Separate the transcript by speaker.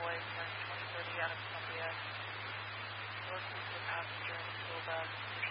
Speaker 1: Boys, turn 2030 out of Columbia. Northeast passenger in the school bus.